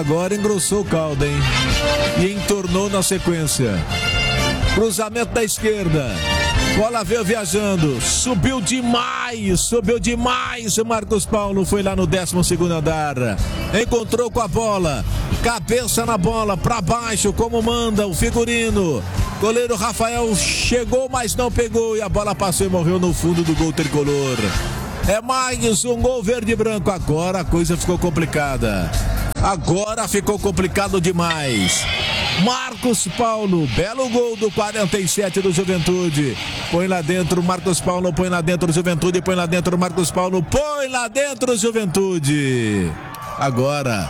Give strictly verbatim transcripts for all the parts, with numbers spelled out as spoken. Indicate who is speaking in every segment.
Speaker 1: agora engrossou o caldo, hein? E entornou na sequência. Cruzamento da esquerda. Bola veio viajando. Subiu demais. Subiu demais. O Marcos Paulo foi lá no décimo segundo andar. Encontrou com a bola. Cabeça na bola. Pra baixo, como manda o figurino. Goleiro Rafael chegou, mas não pegou. E a bola passou e morreu no fundo do gol tricolor. É mais um gol verde e branco. Agora a coisa ficou complicada. Agora ficou complicado demais. Marcos Paulo, belo gol do quarenta e sete do Juventude. Põe lá dentro, Marcos Paulo, põe lá dentro, Juventude, põe lá dentro, Marcos Paulo, põe lá dentro, Juventude. Agora,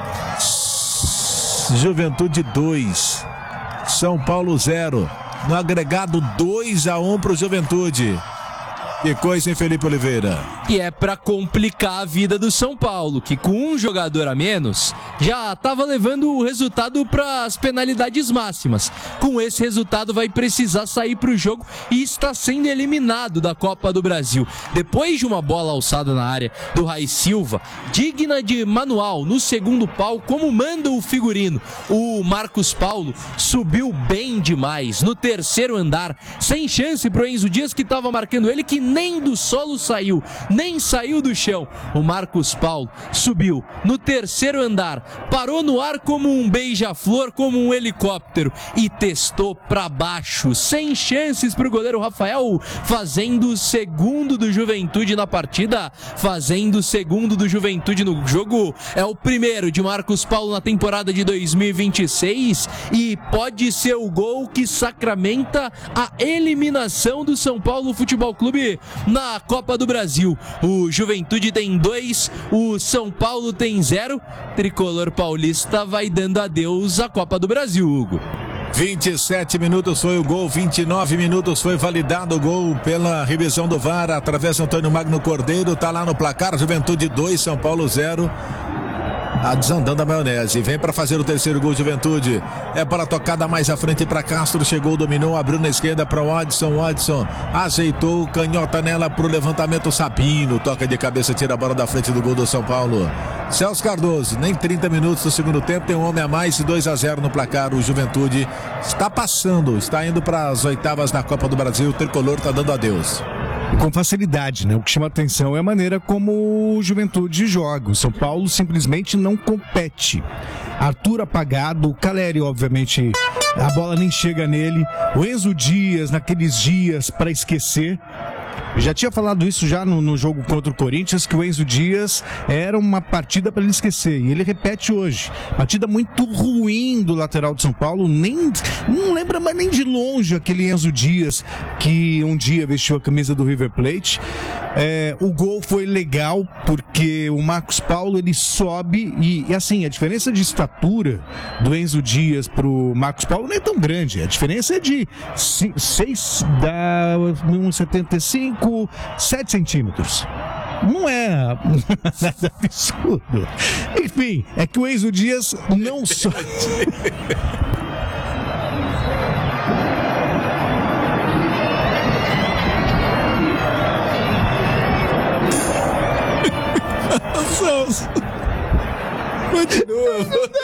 Speaker 1: Juventude dois, São Paulo zero. No agregado dois a um pro Juventude. Que coisa, hein, Felipe Oliveira?
Speaker 2: E é pra complicar a vida do São Paulo, que com um jogador a menos já estava levando o resultado para as penalidades máximas. Com esse resultado vai precisar sair para o jogo e está sendo eliminado da Copa do Brasil. Depois de uma bola alçada na área do Raí Silva, digna de manual, no segundo pau, como manda o figurino, o Marcos Paulo subiu bem demais no terceiro andar, sem chance pro Enzo Dias, que estava marcando ele, que nem do solo saiu, nem saiu do chão. O Marcos Paulo subiu no terceiro andar, parou no ar como um beija-flor, como um helicóptero e testou pra baixo, sem chances pro goleiro Rafael, fazendo o segundo do Juventude na partida, fazendo o segundo do Juventude no jogo. É o primeiro de Marcos Paulo na temporada de dois mil e vinte e seis e pode ser o gol que sacramenta a eliminação do São Paulo Futebol Clube na Copa do Brasil. O Juventude tem dois, o São Paulo tem zero. Tricolor paulista vai dando adeus à Copa do Brasil, Hugo.
Speaker 1: vinte e sete minutos foi o gol, vinte e nove minutos foi validado o gol pela revisão do V A R, através do Antônio Magno Cordeiro. Tá lá no placar, Juventude dois, São Paulo zero. Tá desandando a maionese, vem para fazer o terceiro gol, Juventude. É para tocada mais à frente para Castro, chegou, dominou, abriu na esquerda para o Odson, Odson ajeitou, canhota nela pro levantamento, Sabino, toca de cabeça, tira a bola da frente do gol do São Paulo. Celso Cardoso, nem trinta minutos do segundo tempo, tem um homem a mais e dois a zero no placar. O Juventude está passando, está indo para as oitavas da Copa do Brasil, o Tricolor está dando adeus.
Speaker 3: Com facilidade, né? O que chama atenção é a maneira como o Juventude joga. O São Paulo simplesmente não compete. Arthur apagado, o Caleri, obviamente, a bola nem chega nele. O Enzo Dias, naqueles dias para esquecer. Eu já tinha falado isso já no, no jogo contra o Corinthians, que o Enzo Dias era uma partida para ele esquecer, e ele repete hoje. Partida muito ruim do lateral de São Paulo, nem, não lembra mais nem de longe aquele Enzo Dias que um dia vestiu a camisa do River Plate. É, o gol foi legal porque o Marcos Paulo ele sobe e, e assim, a diferença de estatura do Enzo Dias pro Marcos Paulo não é tão grande, a diferença é de seis, dá um e setenta e cinco, sete centímetros. Não é nada absurdo. Enfim, é que o Enzo Dias não só...
Speaker 1: Continua.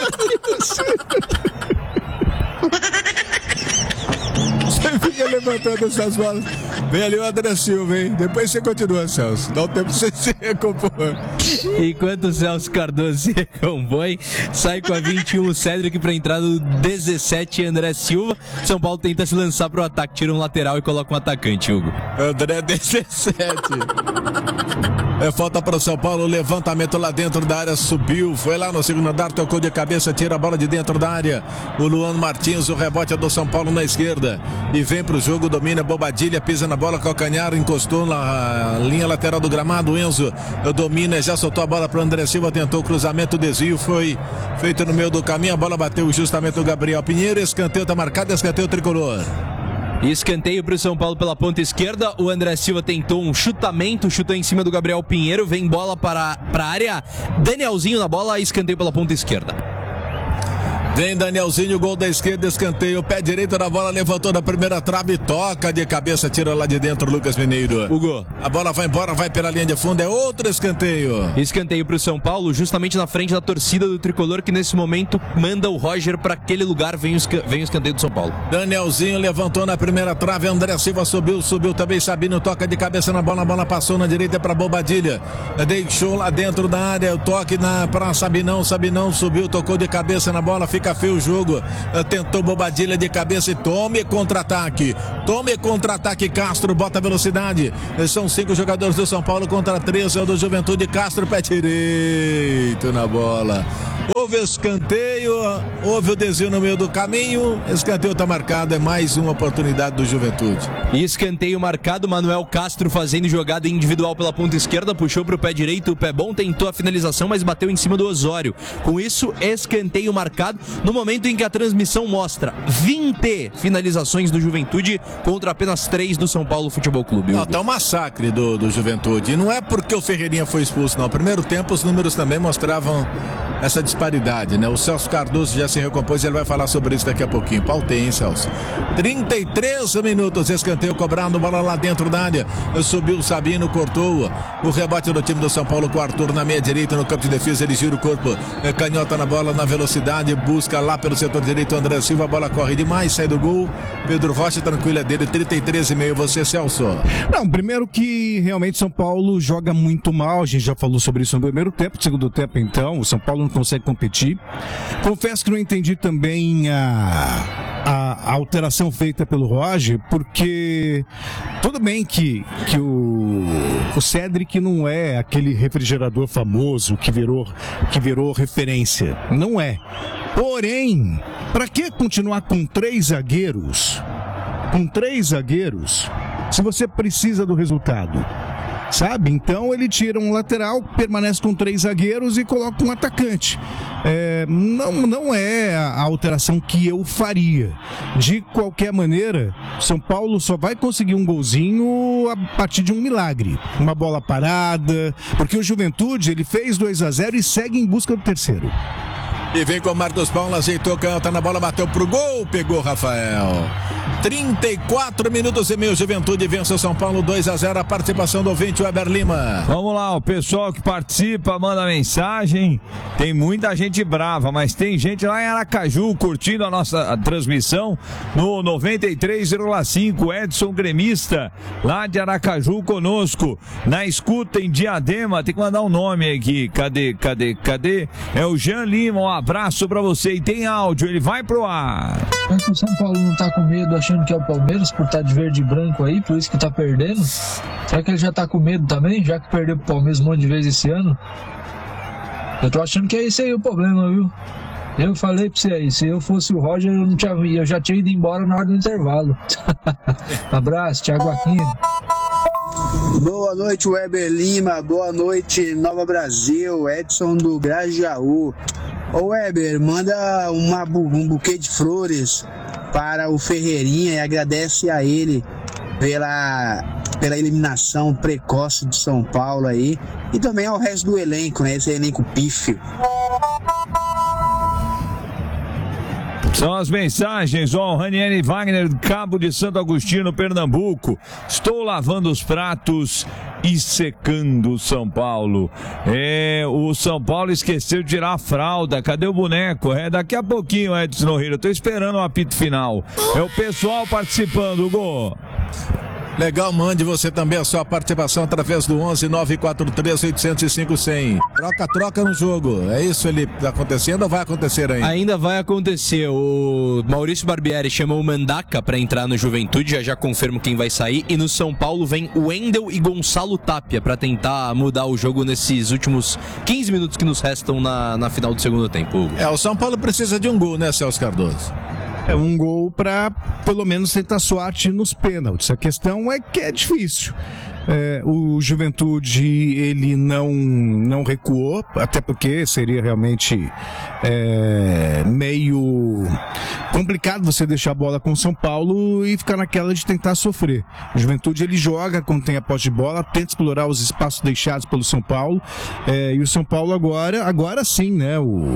Speaker 1: Você fica levantando essas bolas. Vem ali o André Silva, hein? Depois você continua, Celso. Dá um tempo pra você se recompor.
Speaker 2: Enquanto o Celso Cardoso se recompõe, sai com a vinte e um o Cédric pra entrar no dezessete, André Silva. São Paulo tenta se lançar pro ataque, tira um lateral e coloca um atacante, Hugo.
Speaker 1: André dezessete. É falta para o São Paulo, levantamento lá dentro da área, subiu, foi lá no segundo andar, tocou de cabeça, tira a bola de dentro da área. O Luan Martins, o rebote é do São Paulo na esquerda. E vem pro jogo, domina, Bobadilha, pisa na bola, calcanhar, encostou na linha lateral do gramado. O Enzo domina, já soltou a bola para o André Silva, tentou o cruzamento, o desvio foi feito no meio do caminho, a bola bateu justamente o Gabriel Pinheiro, escanteio tá marcado, escanteio tricolor.
Speaker 2: Escanteio para o São Paulo pela ponta esquerda. O André Silva tentou um chutamento, chutou em cima do Gabriel Pinheiro. Vem bola para a área. Danielzinho na bola, escanteio pela ponta esquerda.
Speaker 1: Vem Danielzinho, gol da esquerda, escanteio, pé direito na bola, levantou da primeira trave, toca de cabeça, tira lá de dentro, Lucas Mineiro.
Speaker 2: Hugo.
Speaker 1: A bola vai embora, vai pela linha de fundo, é outro escanteio.
Speaker 2: Escanteio pro São Paulo, justamente na frente da torcida do Tricolor, que nesse momento manda o Roger para aquele lugar, vem o, vem o escanteio do São Paulo.
Speaker 1: Danielzinho levantou na primeira trave, André Silva subiu, subiu também, Sabino toca de cabeça na bola, a bola passou na direita para Bobadilha, deixou lá dentro da área, o toque na, para Sabinão, Sabinão subiu, tocou de cabeça na bola, fica feio o jogo, tentou Bobadilha de cabeça e tome contra-ataque, tome contra-ataque Castro, bota velocidade, são cinco jogadores do São Paulo contra três, é o do Juventude, Castro, pé direito na bola, houve escanteio, houve o desvio no meio do caminho, escanteio está marcado, é mais uma oportunidade do Juventude.
Speaker 2: Escanteio marcado, Manuel Castro fazendo jogada individual pela ponta esquerda, puxou para o pé direito, o pé bom, tentou a finalização, mas bateu em cima do Osório. Com isso, escanteio marcado, no momento em que a transmissão mostra vinte finalizações do Juventude contra apenas três do São Paulo Futebol Clube.
Speaker 1: Não, tá um massacre do, do Juventude, e não é porque o Ferreirinha foi expulso, não. No primeiro tempo, os números também mostravam essa disparidade, né? O Celso Cardoso já se recompôs e ele vai falar sobre isso daqui a pouquinho. Pautei, hein, Celso? trinta e três minutos, escanteio cobrado, bola lá dentro da área, subiu o Sabino, cortou o rebote do time do São Paulo com o Arthur na meia direita, no campo de defesa, ele gira o corpo, canhota na bola, na velocidade, busca lá pelo setor direito, André Silva, a bola corre demais, sai do gol, Pedro Rocha tranquila dele, trinta e três e meio, você, Celso?
Speaker 3: Não, primeiro que realmente São Paulo joga muito mal, a gente já falou sobre isso no primeiro tempo, no segundo tempo então, o São Paulo não consegue competir. Confesso que não entendi também a, a, a alteração feita pelo Roger, porque tudo bem que, que o, o Cédric não é aquele refrigerador famoso que virou, que virou referência, não é. Porém, para que continuar com três zagueiros, com três zagueiros, se você precisa do resultado? Sabe? Então ele tira um lateral, permanece com três zagueiros e coloca um atacante. É, não, não é a alteração que eu faria. De qualquer maneira, São Paulo só vai conseguir um golzinho a partir de um milagre. Uma bola parada, porque o Juventude ele fez dois a zero e segue em busca do terceiro.
Speaker 1: E vem com o Marcos Paulo, ajeitou, canhota na bola, bateu pro gol, pegou Rafael. trinta e quatro minutos e meio, Juventude vence o São Paulo dois a zero, a participação do ouvinte Weber Lima.
Speaker 4: Vamos lá, o pessoal que participa manda mensagem, tem muita gente brava, mas tem gente lá em Aracaju curtindo a nossa transmissão no noventa e três vírgula cinco, Edson Gremista, lá de Aracaju conosco, na escuta em Diadema, tem que mandar um nome aqui, cadê, cadê, cadê? É o Jean Lima, um abraço pra você, e tem áudio, ele vai pro ar.
Speaker 5: É que o São Paulo não tá com medo achando que é o Palmeiras por estar de verde e branco aí, por isso que tá perdendo? Será que ele já tá com medo também, já que perdeu pro Palmeiras um monte de vezes esse ano? Eu tô achando que é esse aí o problema, viu? Eu falei pra você aí, se eu fosse o Roger, eu, não tinha, eu já tinha ido embora na hora do intervalo. Abraço, Thiago Aquino.
Speaker 6: Boa noite, Weber Lima. Boa noite, Nova Brasil. Edson do Grajaú. Ô Weber, manda uma, um buquê de flores para o Ferreirinha e agradece a ele pela, pela eliminação precoce do São Paulo aí. E também ao resto do elenco, né? Esse elenco pífio.
Speaker 4: São as mensagens, ó, Ranieri Wagner, Cabo de Santo Agostinho, Pernambuco. Estou lavando os pratos e secando o São Paulo. É, o São Paulo esqueceu de tirar a fralda. Cadê o boneco? É daqui a pouquinho, Edson Nogueira. Estou esperando o apito final. É o pessoal participando, Gol.
Speaker 1: Legal, mande você também a sua participação através do onze nove quatro três oito zero cinco cem. Troca, troca no jogo. É isso, ele tá acontecendo ou vai acontecer ainda?
Speaker 2: Ainda vai acontecer. O Maurício Barbieri chamou o Mandaca para entrar no Juventude, já já confirmo quem vai sair. E no São Paulo vem o Wendel e Gonçalo Tapia para tentar mudar o jogo nesses últimos quinze minutos que nos restam na, na final do segundo tempo.
Speaker 1: É, o São Paulo precisa de um gol, né, Celso Cardoso?
Speaker 3: É um gol para, pelo menos, tentar sorte nos pênaltis. A questão é que é difícil. É, o Juventude, ele não, não recuou, até porque seria realmente é, meio complicado você deixar a bola com o São Paulo e ficar naquela de tentar sofrer. O Juventude, ele joga quando tem a posse de bola, tenta explorar os espaços deixados pelo São Paulo, é, e o São Paulo agora, agora sim, né, o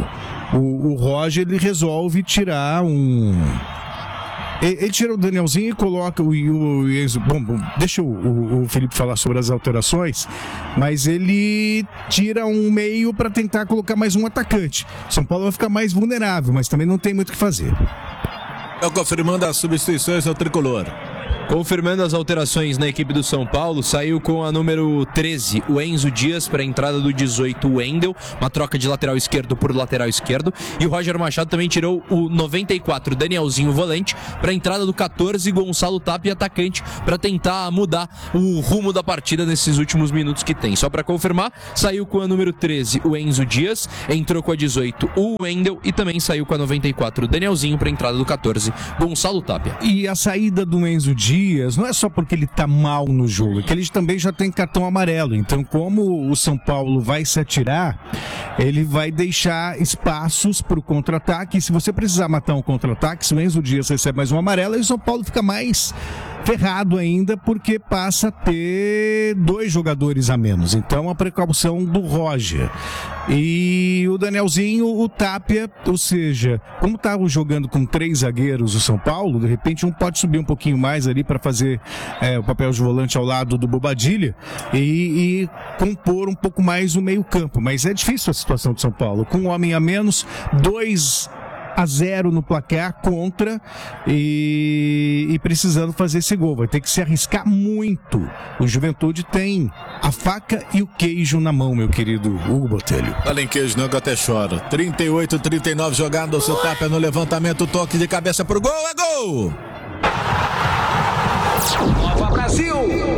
Speaker 3: O, o Roger, ele resolve tirar um... Ele, ele tira o Danielzinho e coloca o, o, o Enzo... Bom, bom deixa o, o, o Felipe falar sobre as alterações, mas ele tira um meio para tentar colocar mais um atacante. São Paulo vai ficar mais vulnerável, mas também não tem muito o que fazer.
Speaker 1: Eu confirmando as substituições ao tricolor.
Speaker 2: Confirmando as alterações na equipe do São Paulo, saiu com a número treze, o Enzo Dias, para a entrada do dezoito, o Wendel, uma troca de lateral esquerdo por lateral esquerdo, e o Roger Machado também tirou o noventa e quatro, Danielzinho, volante, para a entrada do catorze, Gonçalo Tapia, atacante, para tentar mudar o rumo da partida nesses últimos minutos que tem. Só para confirmar, saiu com a número treze, o Enzo Dias, entrou com a dezoito, o Wendel, e também saiu com a noventa e quatro, o Danielzinho, para a entrada do catorze, Gonçalo Tapia.
Speaker 3: E a saída do Enzo Dias não é só porque ele tá mal no jogo, é que ele também já tem cartão amarelo. Então, como o São Paulo vai se atirar, ele vai deixar espaços para o contra-ataque. E se você precisar matar um contra-ataque, se o Enzo Dias recebe mais um amarelo, aí o São Paulo fica mais ferrado ainda, porque passa a ter dois jogadores a menos. Então, a precaução do Roger. E o Danielzinho, o Tapia, ou seja, como estava jogando com três zagueiros o São Paulo, de repente um pode subir um pouquinho mais ali para fazer é, o papel de volante ao lado do Bobadilha e, e compor um pouco mais o meio campo. Mas é difícil a situação do São Paulo, com um homem a menos, dois a zero no placar contra e, e precisando fazer esse gol. Vai ter que se arriscar muito. O Juventude tem a faca e o queijo na mão, meu querido Hugo Botelho.
Speaker 1: Fala em queijo, não, que eu até choro. trinta e oito, trinta e nove jogado, o seu Tapia no levantamento, toque de cabeça pro gol, é gol!
Speaker 7: Nova Brasil!